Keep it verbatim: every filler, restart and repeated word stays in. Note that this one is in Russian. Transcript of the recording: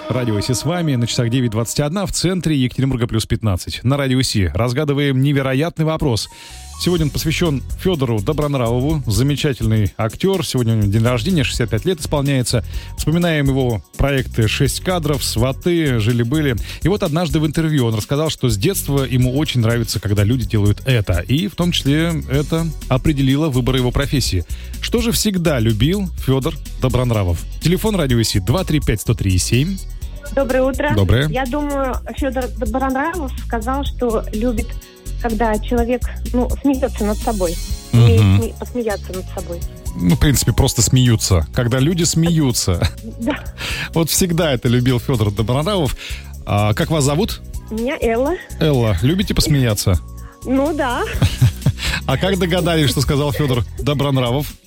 Радио ИСИ с вами. На часах девять двадцать один в центре Екатеринбурга плюс пятнадцать. На Радио ИСИ разгадываем невероятный вопрос. Сегодня он посвящен Федору Добронравову. Замечательный актер. Сегодня у него день рождения, шестьдесят пять лет исполняется. Вспоминаем его проекты «Шесть кадров», «Сваты», «Жили-были». И вот однажды в интервью он рассказал, что с детства ему очень нравится, когда люди делают это. И в том числе это определило выбор его профессии. Что же всегда любил Федор Добронравов? Телефон Радио ИСИ два три пять сто три семь. Доброе утро. Доброе. Я думаю, Федор Добронравов сказал, что любит, когда человек, ну, смеется над собой. Умеет Мгм. сме- посмеяться над собой. Ну, в принципе, просто смеются. Когда люди смеются. Да. Вот всегда это любил Федор Добронравов. А как вас зовут? Меня Элла. Элла. Любите посмеяться? Ну да. А как догадались, что сказал Федор Добронравов?